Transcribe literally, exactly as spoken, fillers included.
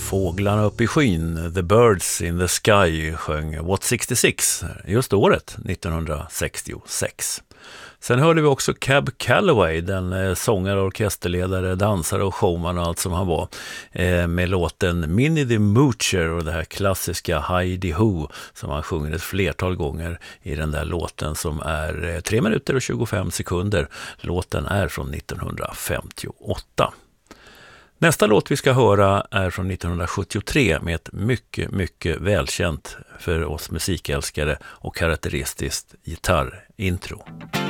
Fåglarna upp i skyn, The Birds in the Sky, sjöng What sextiosex, just året nittonhundrasextiosex. Sen hörde vi också Cab Calloway, den sångare, orkesterledare, dansare och showman och allt som han var, med låten Minnie the Moocher och det här klassiska Heidi Ho som han sjunger ett flertal gånger i den där låten som är tre minuter och tjugofem sekunder. Låten är från nittonhundrafemtioåtta. Nästa låt vi ska höra är från nittonhundrasjuttiotre med ett mycket, mycket välkänt för oss musikälskare och karaktäristiskt gitarrintro.